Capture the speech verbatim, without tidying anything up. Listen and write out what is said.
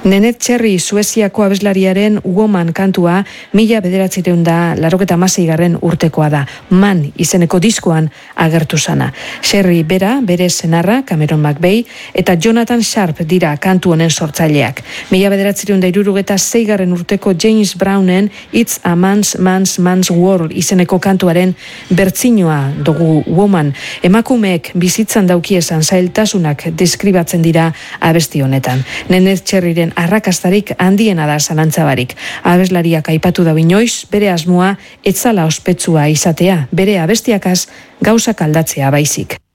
Nenette Cherry Sueziako abeslariaren Woman kantua mila bederatziehun da laurogeita hamaseigarren urtekoa da. Man izeneko diskoan agertu sana. Cherry bera, bere senarra, Cameron McVeigh, eta Jonathan Sharp dira kantu honen sortzaileak. Mila bederatziehun da hirurogeita seigarren urteko James Brownen It's a Man's Man's Man's World izeneko kantuaren bertsinoa dugu Woman. Emakumeek bizitzan daukiesan zailtasunak deskribatzen dira abesti honetan. Nenette Cherryren arrakastarik handiena da zalantzabarik. Abeslariak aipatu da inoiz, bere asmoa etzala ospetsua izatea, bere abestiakaz gauzak aldatzea baizik.